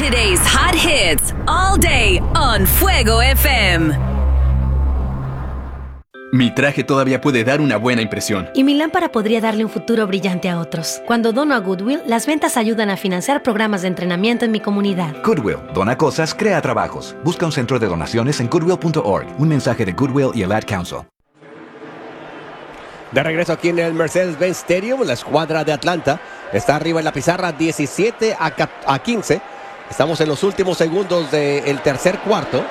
Today's hot hits all day on Fuego FM. Mi traje todavía puede dar una buena impresión. Y mi lámpara podría darle un futuro brillante a otros. Cuando dono a Goodwill, las ventas ayudan a financiar programas de entrenamiento en mi comunidad. Goodwill, dona cosas, crea trabajos. Busca un centro de donaciones en goodwill.org. Un mensaje de Goodwill y el Ad Council. De regreso aquí en el Mercedes-Benz Stadium, la escuadra de Atlanta está arriba en la pizarra 17-15. Estamos en los últimos segundos del tercer cuarto.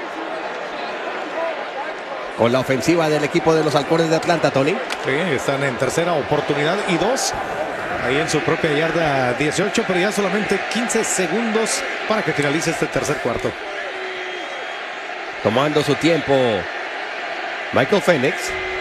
Con la ofensiva del equipo de los Halcones de Atlanta, Tony. Sí, están en tercera oportunidad y 2. Ahí en su propia yarda 18, pero ya solamente 15 segundos para que finalice este tercer cuarto. Tomando su tiempo, Michael Penix.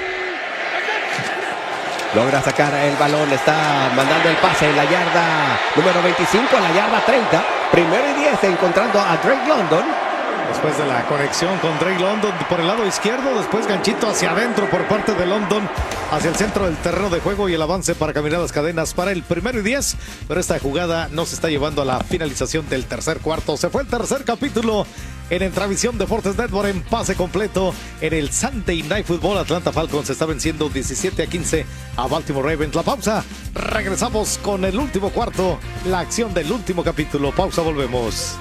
Logra sacar el balón, está mandando el pase en la yarda número 25 a la yarda 30. Primero y 10 encontrando a Drake London. Después de la conexión con Drake London por el lado izquierdo, después ganchito hacia adentro por parte de London, hacia el centro del terreno de juego y el avance para caminar las cadenas para el primero y 10. Pero esta jugada no se está llevando a la finalización del tercer cuarto. Se fue el tercer capítulo en Entravisión Deportes Network en pase completo en el Sunday Night Football. Atlanta Falcons está venciendo 17-15 a Baltimore Ravens. La pausa, regresamos con el último cuarto, la acción del último capítulo. Pausa, volvemos.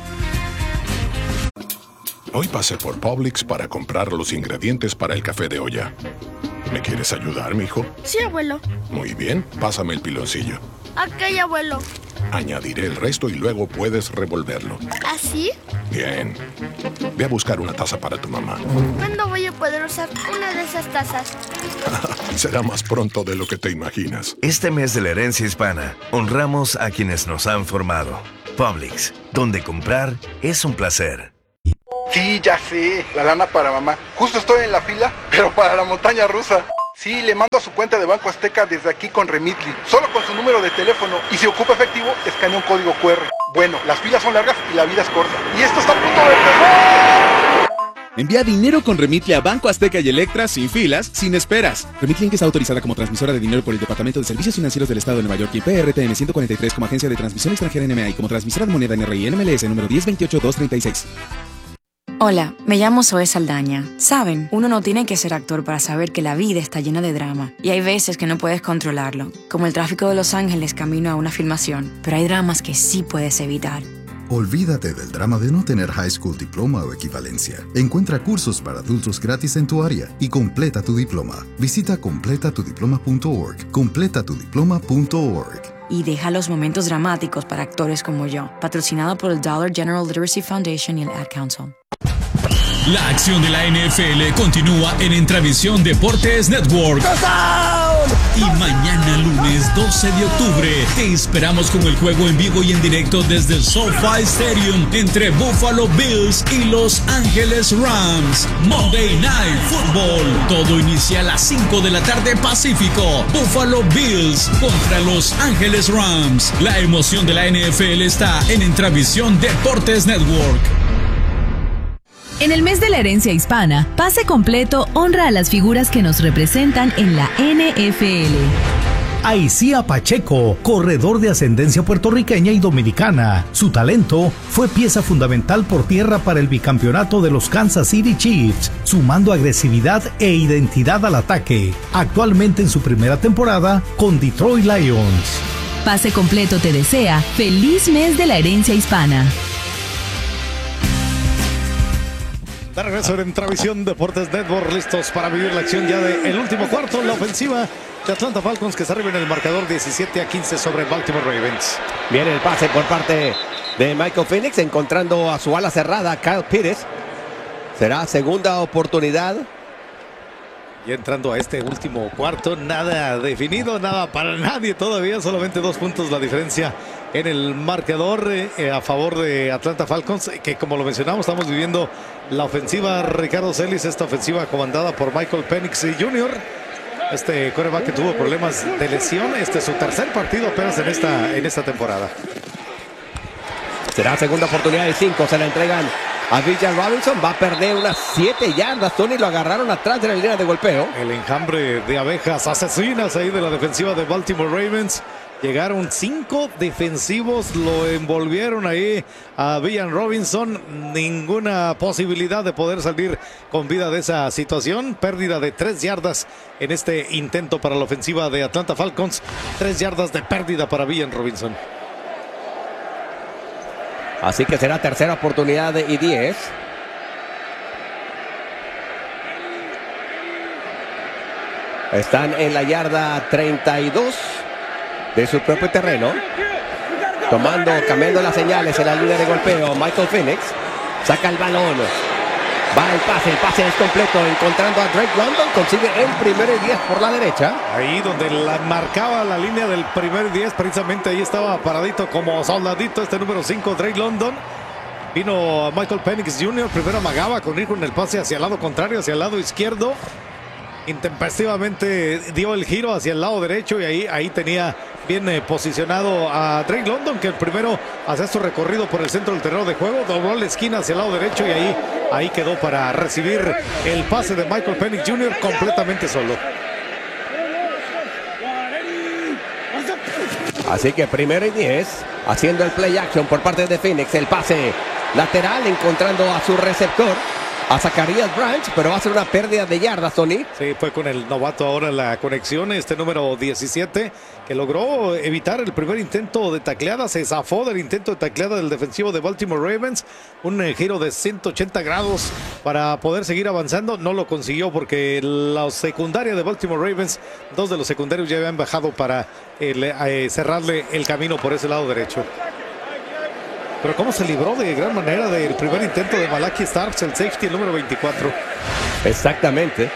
Hoy pasé por Publix para comprar los ingredientes para el café de olla. ¿Me quieres ayudar, mijo? Sí, abuelo. Muy bien, pásame el piloncillo. Ok, abuelo. Añadiré el resto y luego puedes revolverlo. ¿Así? Bien. Ve a buscar una taza para tu mamá. ¿Cuándo voy a poder usar una de esas tazas? Será más pronto de lo que te imaginas. Este mes de la herencia hispana, honramos a quienes nos han formado. Publix, donde comprar es un placer. Sí, ya sé, la lana para mamá. Justo estoy en la fila, pero para la montaña rusa. Sí, le mando a su cuenta de Banco Azteca desde aquí con Remitly. Solo con su número de teléfono. Y si ocupa efectivo, escanea un código QR. Bueno, las filas son largas y la vida es corta. Y esto está a punto de empezar. Envía dinero con Remitly a Banco Azteca y Electra sin filas, sin esperas. Remitly es autorizada como transmisora de dinero por el Departamento de Servicios Financieros del Estado de Nueva York y PRTN 143 como agencia de transmisión extranjera NMA y como transmisora de moneda NRI NMLS número 1028236. Hola, me llamo Zoe Saldaña. Saben, uno no tiene que ser actor para saber que la vida está llena de drama. Y hay veces que no puedes controlarlo, como el tráfico de Los Ángeles camino a una filmación. Pero hay dramas que sí puedes evitar. Olvídate del drama de no tener high school diploma o equivalencia. Encuentra cursos para adultos gratis en tu área y completa tu diploma. Visita completatudiploma.org. completatudiploma.org. Y deja los momentos dramáticos para actores como yo. Patrocinado por el Dollar General Literacy Foundation y el Ad Council. La acción de la NFL continúa en Entravisión Deportes Network. Y mañana lunes 12 de octubre te esperamos con el juego en vivo y en directo desde el SoFi Stadium entre Buffalo Bills y Los Ángeles Rams. Monday Night Football. Todo inicia a las 5 de la tarde Pacífico. Buffalo Bills contra Los Ángeles Rams. La emoción de la NFL está en Entravisión Deportes Network. En el mes de la herencia hispana, Pase Completo honra a las figuras que nos representan en la NFL. Aicía Pacheco, corredor de ascendencia puertorriqueña y dominicana. Su talento fue pieza fundamental por tierra para el bicampeonato de los Kansas City Chiefs, sumando agresividad e identidad al ataque. Actualmente en su primera temporada con Detroit Lions. Pase Completo te desea feliz mes de la herencia hispana. De regreso en Entravisión Deportes Network, listos para vivir la acción ya del último cuarto. La ofensiva de Atlanta Falcons que se arriba en el marcador 17-15 sobre Baltimore Ravens. Viene el pase por parte de Michael Penix, encontrando a su ala cerrada, Kyle Pitts. Será segunda oportunidad. Y entrando a este último cuarto, nada definido, nada para nadie todavía, solamente 2 puntos la diferencia en el marcador a favor de Atlanta Falcons, que como lo mencionamos, estamos viviendo la ofensiva Ricardo Celis, esta ofensiva comandada por Michael Penix Jr., este quarterback que tuvo problemas de lesión. Este es su tercer partido apenas en esta temporada. Será segunda oportunidad de 5, se la entregan a Villan Robinson, va a perder unas 7 yardas. Tony, lo agarraron atrás de la línea de golpeo. El enjambre de abejas asesinas ahí de la defensiva de Baltimore Ravens. Llegaron 5 defensivos, lo envolvieron ahí a Villan Robinson. Ninguna posibilidad de poder salir con vida de esa situación. Pérdida de 3 yardas en este intento para la ofensiva de Atlanta Falcons. 3 yardas de pérdida para Villan Robinson. Así que será tercera oportunidad y 10. Están en la yarda 32 de su propio terreno. Cambiando las señales en la línea de golpeo. Michael Penix saca el balón. Va el pase es completo. Encontrando a Drake London, consigue el primero y 10 por la derecha. Ahí donde marcaba la línea del primero y 10, precisamente ahí estaba paradito como soldadito este número 5, Drake London. Vino Michael Penix Jr., primero amagaba con ir con el pase hacia el lado contrario, hacia el lado izquierdo. Intempestivamente dio el giro hacia el lado derecho y ahí tenía bien posicionado a Drake London, que el primero hace su recorrido por el centro del terreno de juego, dobló la esquina hacia el lado derecho y ahí quedó para recibir el pase de Michael Penix Jr. completamente solo. Así que primero y 10, haciendo el play action por parte de Phoenix, el pase lateral encontrando a su receptor, a Zacharias Branch, pero va a ser una pérdida de yardas, Tony. Sí, fue con el novato ahora la conexión, este número 17, que logró evitar el primer intento de tacleada, se zafó del intento de tacleada del defensivo de Baltimore Ravens, un giro de 180 grados para poder seguir avanzando, no lo consiguió porque la secundaria de Baltimore Ravens, 2 de los secundarios ya habían bajado para cerrarle el camino por ese lado derecho. Pero cómo se libró de gran manera del primer intento de Malaki Starks, el safety, el número 24. Exactamente.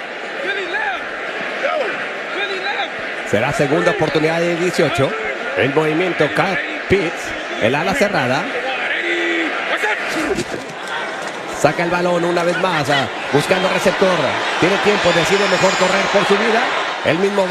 Será segunda oportunidad de 18. El movimiento Kyle Pitts, el ala cerrada. Saca el balón una vez más, buscando receptor. Tiene tiempo, decide mejor correr por su vida. El mismo